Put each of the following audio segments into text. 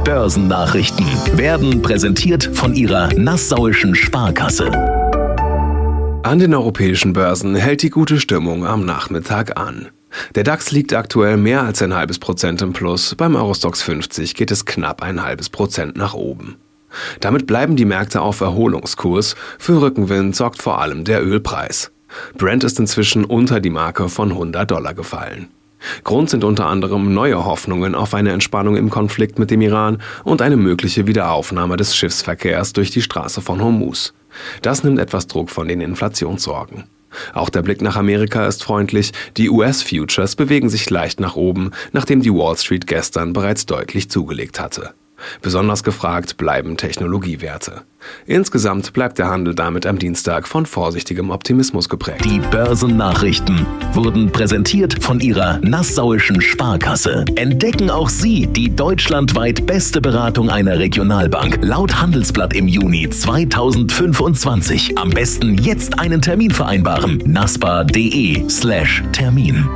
Börsennachrichten werden präsentiert von Ihrer Nassauischen Sparkasse. An den europäischen Börsen hält die gute Stimmung am Nachmittag an. Der DAX liegt aktuell mehr als 0,5% im Plus, beim Eurostoxx 50 geht es knapp 0,5% nach oben. Damit bleiben die Märkte auf Erholungskurs, für Rückenwind sorgt vor allem der Ölpreis. Brent ist inzwischen unter die Marke von $100 gefallen. Grund sind unter anderem neue Hoffnungen auf eine Entspannung im Konflikt mit dem Iran und eine mögliche Wiederaufnahme des Schiffsverkehrs durch die Straße von Hormuz. Das nimmt etwas Druck von den Inflationssorgen. Auch der Blick nach Amerika ist freundlich. Die US-Futures bewegen sich leicht nach oben, nachdem die Wall Street gestern bereits deutlich zugelegt hatte. Besonders gefragt bleiben Technologiewerte. Insgesamt bleibt der Handel damit am Dienstag von vorsichtigem Optimismus geprägt. Die Börsennachrichten wurden präsentiert von Ihrer Nassauischen Sparkasse. Entdecken auch Sie die deutschlandweit beste Beratung einer Regionalbank. Laut Handelsblatt im Juni 2025. Am besten jetzt einen Termin vereinbaren. naspa.de/Termin.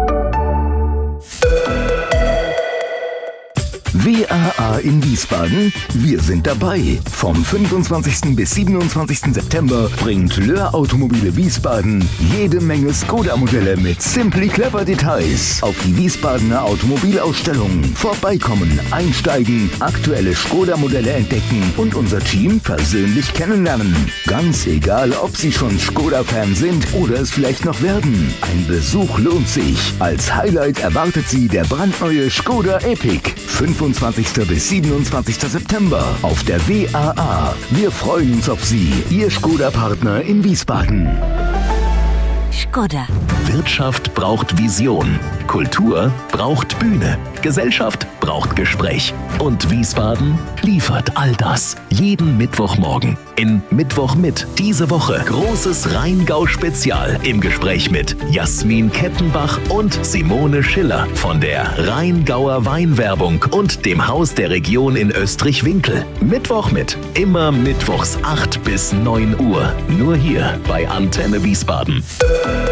WAA in Wiesbaden, wir sind dabei. Vom 25. bis 27. September bringt Löhr Automobile Wiesbaden jede Menge Skoda-Modelle mit Simply Clever Details auf die Wiesbadener Automobilausstellung. Vorbeikommen, einsteigen, aktuelle Skoda-Modelle entdecken und unser Team persönlich kennenlernen. Ganz egal, ob Sie schon Skoda-Fan sind oder es vielleicht noch werden. Ein Besuch lohnt sich. Als Highlight erwartet Sie der brandneue Skoda Epic. 25. bis 27. September auf der WAA. Wir freuen uns auf Sie, Ihr Skoda-Partner in Wiesbaden. Skoda. Wirtschaft braucht Vision. Kultur braucht Bühne. Gesellschaft braucht Gespräch. Und Wiesbaden liefert all das. Jeden Mittwochmorgen in Mittwoch mit. Diese Woche großes Rheingau-Spezial im Gespräch mit Jasmin Kettenbach und Simone Schiller von der Rheingauer Weinwerbung und dem Haus der Region in Österreich-Winkel. Mittwoch mit. Immer mittwochs 8 bis 9 Uhr. Nur hier bei Antenne Wiesbaden.